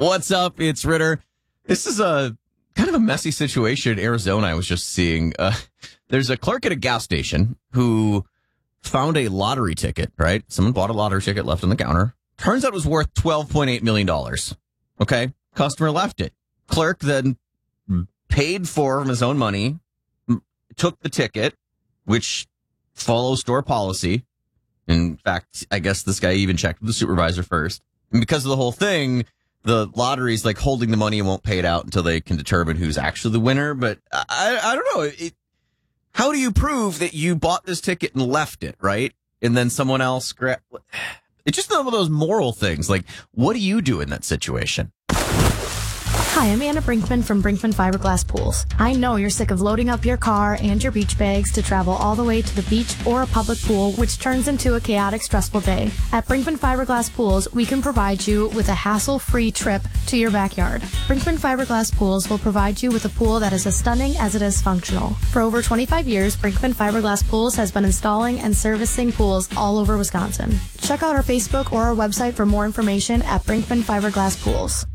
What's up? It's Ritter. This is a kind of a messy situation in Arizona I was just seeing. There's a clerk at a gas station who found a lottery ticket, right? Someone bought a lottery ticket left on the counter. Turns out it was worth $12.8 million. Okay? Customer left it. Clerk then paid for from his own money, took the ticket, which follows store policy. In fact, I guess this guy even checked with the supervisor first. And because of the whole thing, the lottery's like holding the money and won't pay it out until they can determine who's actually the winner. But I don't know. How do you prove that you bought this ticket and left it, right? And then someone else it's just one of those moral things. Like, what do you do in that situation? Hi, I'm Anna Brinkman from Brinkman Fiberglass Pools. I know you're sick of loading up your car and your beach bags to travel all the way to the beach or a public pool, which turns into a chaotic, stressful day. At Brinkman Fiberglass Pools, we can provide you with a hassle-free trip to your backyard. Brinkman Fiberglass Pools will provide you with a pool that is as stunning as it is functional. For over 25 years, Brinkman Fiberglass Pools has been installing and servicing pools all over Wisconsin. Check out our Facebook or our website for more information at Brinkman Fiberglass Pools.